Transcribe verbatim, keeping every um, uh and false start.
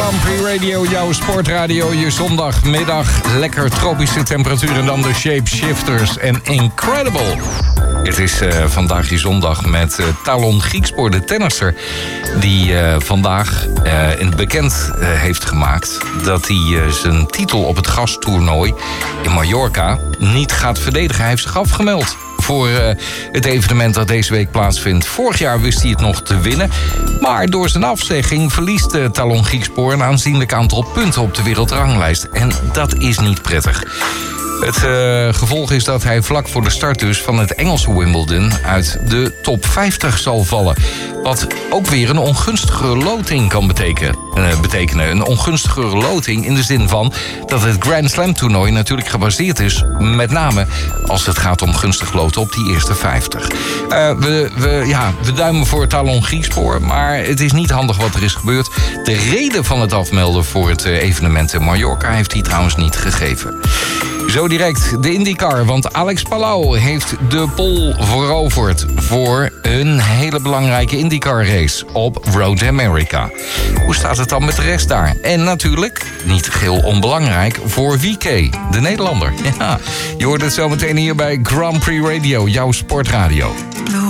Grand Prix Radio, jouw sportradio, je zondagmiddag. Lekker tropische temperatuur en dan de Shapeshifters en Incredible. Het is uh, vandaag je zondag met uh, Talon Griekspoor, de tennisser, die uh, vandaag uh, in bekend uh, heeft gemaakt dat hij uh, zijn titel op het gastoernooi in Mallorca niet gaat verdedigen. Hij heeft zich afgemeld voor uh, het evenement dat deze week plaatsvindt. Vorig jaar wist hij het nog te winnen. Maar door zijn afzegging verliest uh, Talon Griekspoor een aanzienlijk aantal punten op de wereldranglijst. En dat is niet prettig. Het uh, gevolg is dat hij vlak voor de start dus van het Engelse Wimbledon uit de top vijftig zal vallen. Wat ook weer een ongunstige loting kan betekenen. Uh, betekenen. Een ongunstige loting in de zin van dat het Grand Slam toernooi natuurlijk gebaseerd is, met name als het gaat om gunstig loten op die eerste vijftig. Uh, we, we, ja, we duimen voor Talon Griekspoor, maar het is niet handig wat er is gebeurd. De reden van het afmelden voor het uh, evenement in Mallorca heeft hij trouwens niet gegeven. Zo direct de IndyCar, want Alex Palou heeft de pole veroverd voor een hele belangrijke IndyCar race op Road America. Hoe staat het dan met de rest daar? En natuurlijk, niet geheel onbelangrijk, voor V K, de Nederlander. Ja, je hoort het zo meteen hier bij Grand Prix Radio, jouw sportradio.